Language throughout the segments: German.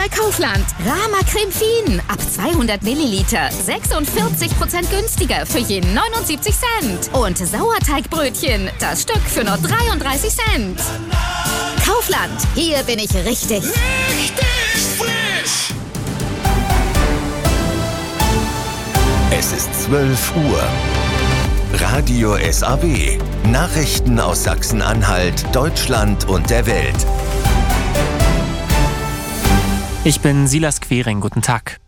bei Kaufland. Rama Creme Fien ab 200 Milliliter. 46% günstiger für je 79 Cent. Und Sauerteigbrötchen, das Stück für nur 33 Cent. Kaufland, hier bin ich richtig. Richtig frisch! Es ist 12 Uhr. Radio SAW. Nachrichten aus Sachsen-Anhalt, Deutschland und der Welt. Ich bin Silas Quering, guten Tag.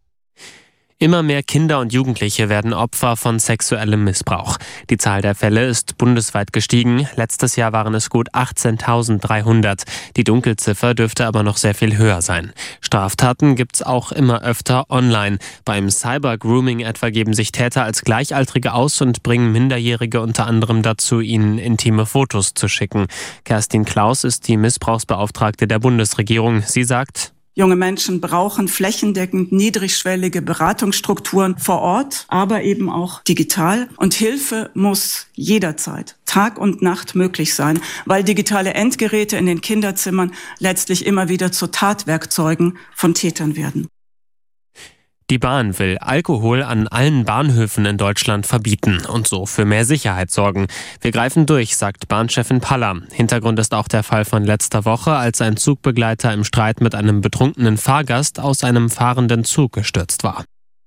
Immer mehr Kinder und Jugendliche werden Opfer von sexuellem Missbrauch. Die Zahl der Fälle ist bundesweit gestiegen. Letztes Jahr waren es gut 18.300. Die Dunkelziffer dürfte aber noch sehr viel höher sein. Straftaten gibt's auch immer öfter online. Beim Cyber-Grooming etwa geben sich Täter als Gleichaltrige aus und bringen Minderjährige unter anderem dazu, ihnen intime Fotos zu schicken. Kerstin Klaus ist die Missbrauchsbeauftragte der Bundesregierung. Sie sagt: Junge Menschen brauchen flächendeckend niedrigschwellige Beratungsstrukturen vor Ort, aber eben auch digital. Und Hilfe muss jederzeit, Tag und Nacht möglich sein, weil digitale Endgeräte in den Kinderzimmern letztlich immer wieder zu Tatwerkzeugen von Tätern werden. Die Bahn will Alkohol an allen Bahnhöfen in Deutschland verbieten und so für mehr Sicherheit sorgen. Wir greifen durch, sagt Bahnchefin Paller. Hintergrund ist auch der Fall von letzter Woche, als ein Zugbegleiter im Streit mit einem betrunkenen Fahrgast aus einem fahrenden Zug gestürzt war.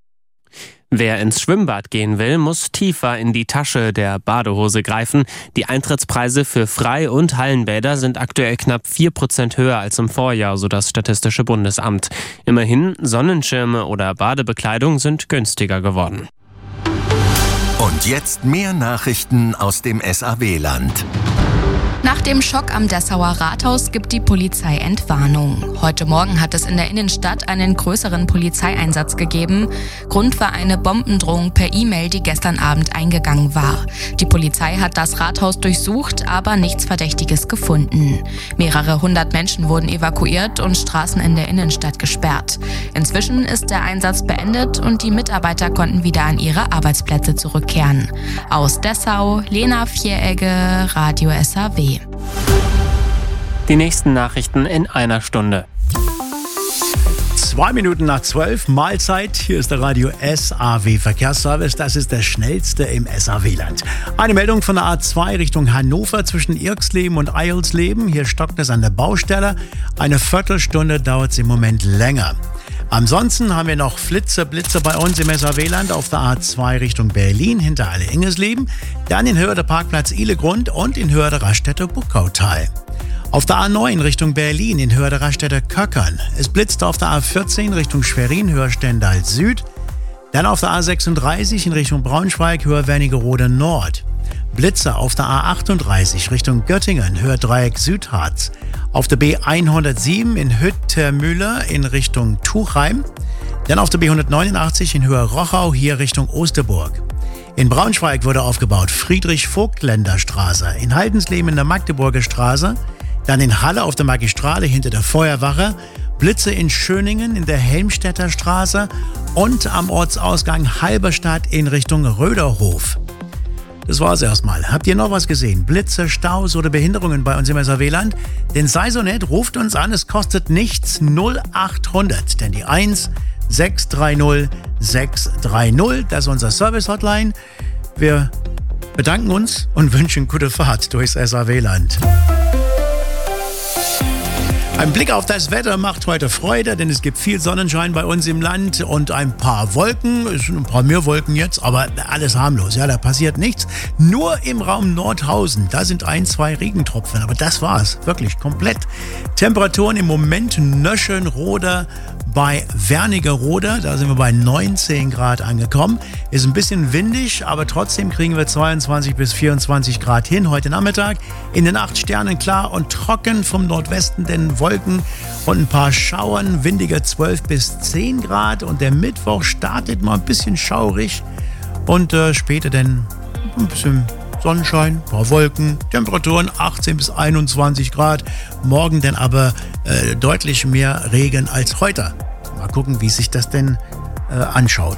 Wer ins Schwimmbad gehen will, muss tiefer in die Tasche der Badehose greifen. Die Eintrittspreise für Frei- und Hallenbäder sind aktuell knapp 4% höher als im Vorjahr, so das Statistische Bundesamt. Immerhin, Sonnenschirme oder Badebekleidung sind günstiger geworden. Und jetzt mehr Nachrichten aus dem SAW-Land. Nach dem Schock am Dessauer Rathaus gibt die Polizei Entwarnung. Heute Morgen hat es in der Innenstadt einen größeren Polizeieinsatz gegeben. Grund war eine Bombendrohung per E-Mail, die gestern Abend eingegangen war. Die Polizei hat das Rathaus durchsucht, aber nichts Verdächtiges gefunden. Mehrere hundert Menschen wurden evakuiert und Straßen in der Innenstadt gesperrt. Inzwischen ist der Einsatz beendet und die Mitarbeiter konnten wieder an ihre Arbeitsplätze zurückkehren. Aus Dessau, Lena Vieregge, Radio SAW. Die nächsten Nachrichten in einer Stunde. 2 Minuten nach 12, Mahlzeit. Hier ist der Radio SAW Verkehrsservice. Das ist der schnellste im SAW-Land. Eine Meldung von der A2 Richtung Hannover zwischen Irxleben und Eilsleben. Hier stockt es an der Baustelle. Eine Viertelstunde dauert es im Moment länger. Ansonsten haben wir noch Blitze bei uns im SAW-Land auf der A2 Richtung Berlin hinter Alle-Ingesleben. Dann in Höhe der Parkplatz Ihlegrund und in Höhe der Raststätte Buckautal. Auf der A9 Richtung Berlin in Höhe der Raststätte Köckern. Es blitzt auf der A14 Richtung Schwerin, Höhe Stendal Süd. Dann auf der A36 in Richtung Braunschweig, Höhe Wernigerode Nord. Blitze auf der A38 Richtung Göttingen, Höhe Dreieck Südharz. Auf der B107 in Hüttermühle in Richtung Tuchheim. Dann auf der B189 in Höhe Rochau, hier Richtung Osterburg. In Braunschweig wurde aufgebaut Friedrich-Vogtländer-Straße. In Haldensleben in der Magdeburger Straße. Dann in Halle auf der Magistrale hinter der Feuerwache. Blitze in Schöningen in der Helmstedter Straße. Und am Ortsausgang Halberstadt in Richtung Röderhof. Das war's erstmal. Habt ihr noch was gesehen? Blitze, Staus oder Behinderungen bei uns im SAW-Land? Denn sei so nett, ruft uns an, es kostet nichts. 0800, denn die 630 630, das ist unser Service-Hotline. Wir bedanken uns und wünschen gute Fahrt durchs SAW-Land. Ein Blick auf das Wetter macht heute Freude, denn es gibt viel Sonnenschein bei uns im Land und ein paar Wolken. Es sind ein paar mehr Wolken jetzt, aber alles harmlos. Ja, da passiert nichts. Nur im Raum Nordhausen, da sind 1, 2 Regentropfen, aber das war's. Wirklich komplett. Temperaturen im Moment Nöschenroda bei Wernigerode, da sind wir bei 19 Grad angekommen. Ist ein bisschen windig, aber trotzdem kriegen wir 22 bis 24 Grad hin heute Nachmittag. In den 8 Sternen klar und trocken, vom Nordwesten denn Wolken und ein paar Schauern, windiger 12 bis 10 Grad. Und der Mittwoch startet mal ein bisschen schaurig und später dann ein bisschen Sonnenschein, ein paar Wolken, Temperaturen 18 bis 21 Grad. Morgen dann aber deutlich mehr Regen als heute. Mal gucken, wie sich das denn anschaut.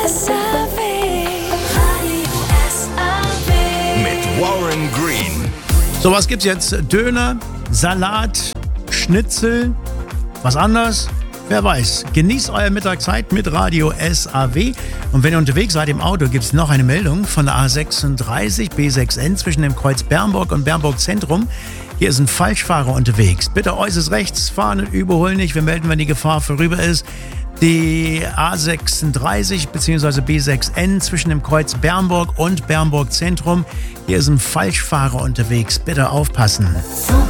Mit Warren Green. So, was gibt's jetzt? Döner, Salat, Schnitzel, was anderes? Wer weiß, genießt eure Mittagszeit mit Radio SAW. Und wenn ihr unterwegs seid im Auto, gibt es noch eine Meldung von der A36 B6N zwischen dem Kreuz Bernburg und Bernburg Zentrum. Hier ist ein Falschfahrer unterwegs. Bitte äußerst rechts fahren und überholen nicht. Wir melden, wenn die Gefahr vorüber ist. Die A36 bzw. B6N zwischen dem Kreuz Bernburg und Bernburg Zentrum. Hier ist ein Falschfahrer unterwegs. Bitte aufpassen.